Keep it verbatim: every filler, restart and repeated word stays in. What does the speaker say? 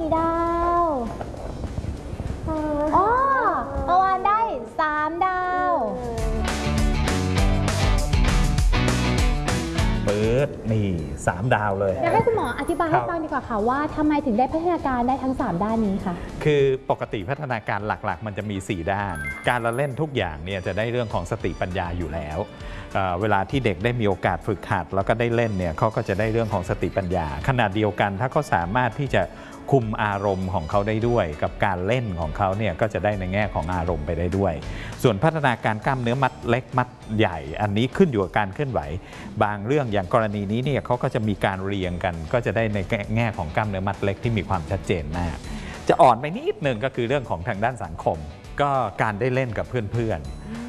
กี่ดาวอ๋อเมื่อวานได้สามดาวเปิดนี่สามดาวเลยอยากให้คุณหมออธิบายให้ฟังดีกว่าค่ะว่าทำไมถึงได้พัฒนาการได้ทั้งสามด้านนี้ค่ะคือปกติพัฒนาการหลักๆมันจะมีสี่ด้านการละเล่นทุกอย่างเนี่ยจะได้เรื่องของสติปัญญาอยู่แล้วเ, เวลาที่เด็กได้มีโอกาสฝึกหัดแล้วก็ได้เล่นเนี่ยเขาก็จะได้เรื่องของสติปัญญาขณะเดียวกันถ้าเขาสามารถที่จะคุมอารมณ์ของเขาได้ด้วยกับการเล่นของเขาเนี่ยก็จะได้ในแง่ของอารมณ์ไปได้ด้วยส่วนพัฒนาการกล้ามเนื้อมัดเล็กมัดใหญ่อันนี้ขึ้นอยู่กับการเคลื่อนไหวบางเรื่องอย่างกรณีนี้เนี่ยเขาก็จะมีการเรียงกันก็จะได้ในแง่ของกล้ามเนื้อมัดเล็กที่มีความชัดเจนมากจะอ่อนไปนิดนึงก็คือเรื่องของทางด้านสังคมก็การได้เล่นกับเพื่อนๆ